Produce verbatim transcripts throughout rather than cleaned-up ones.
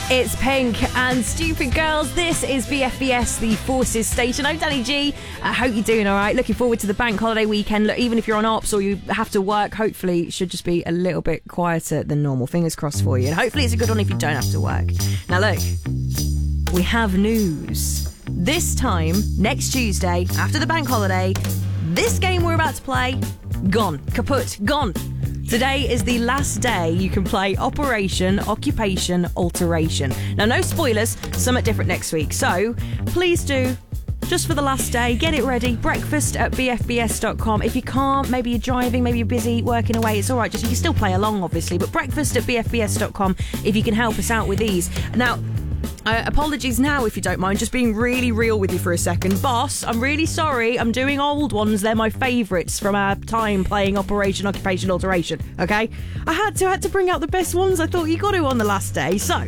It's Pink and Stupid Girls. This is B F B S, the Forces station. I'm Danny G. I hope you're doing all right. Looking forward to the bank holiday weekend. Look, even if you're on ops or you have to work, hopefully it should just be a little bit quieter than normal. Fingers crossed for you. And hopefully it's a good one if you don't have to work. Now look, we have news. This time, next Tuesday, after the bank holiday, this game we're about to play, gone. Kaput. Gone. Today is the last day you can play Operation Occupation Alteration. Now, no spoilers, somewhat different next week. So, please do, just for the last day, get it ready. Breakfast at b f b s dot com. If you can't, maybe you're driving, maybe you're busy working away, it's all right. Just you can still play along, obviously. But breakfast at b f b s dot com if you can help us out with these. Now, Uh, apologies now, if you don't mind, just being really real with you for a second. Boss, I'm really sorry. I'm doing old ones. They're my favourites from our time playing Operation Occupation Alteration, okay? I had to, had to bring out the best ones. I thought you got to on the last day. So,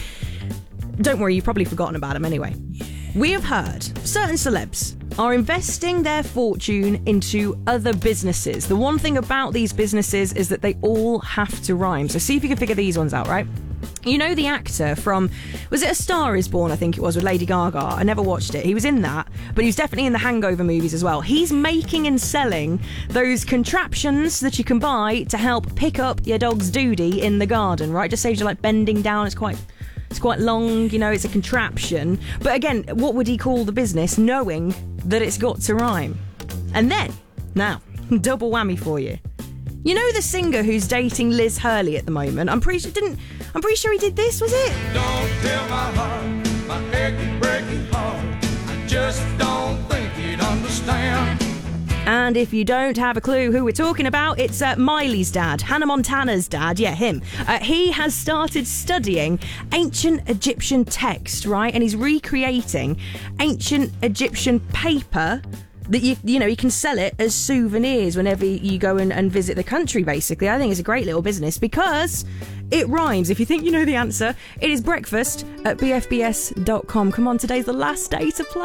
don't worry, you've probably forgotten about them anyway. We have heard certain celebs are investing their fortune into other businesses. The one thing about these businesses is that they all have to rhyme. So see if you can figure these ones out, right? You know the actor from, was it A Star Is Born, I think it was, with Lady Gaga? I never watched it. He was in that, but he was definitely in the Hangover movies as well. He's making and selling those contraptions that you can buy to help pick up your dog's doodie in the garden, right? Just saves you like bending down. It's quite... It's quite long, you know, it's a contraption. But again, what would he call the business, knowing that it's got to rhyme? And then, now, double whammy for you. You know the singer who's dating Liz Hurley at the moment? I'm pretty sure didn't. I'm pretty sure he did this. Was it? Don't tell my heart, my aching, breaking heart. I just don't think he'd understand. And if you don't have a clue who we're talking about, it's uh, Miley's dad, Hannah Montana's dad, yeah, him. Uh, he has started studying ancient Egyptian text, right? And he's recreating ancient Egyptian paper that you you know, you can sell it as souvenirs whenever you go and, and visit the country, basically. I think it's a great little business because it rhymes. If you think you know the answer, it is breakfast at b f b s dot com. Come on, today's the last day to play.